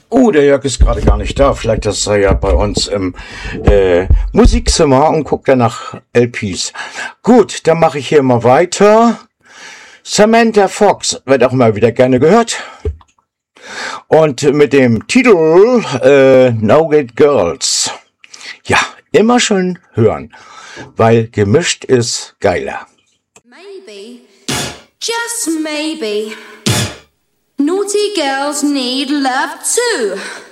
Der Jörg ist gerade gar nicht da. Vielleicht ist er ja bei uns im Musikzimmer und guckt ja nach LPs. Gut, dann mache ich hier mal weiter. Samantha Fox wird auch mal wieder gerne gehört. Und mit dem Titel No Gate Girls. Ja, immer schön hören, weil gemischt ist geiler. Maybe, just maybe, naughty girls need love too.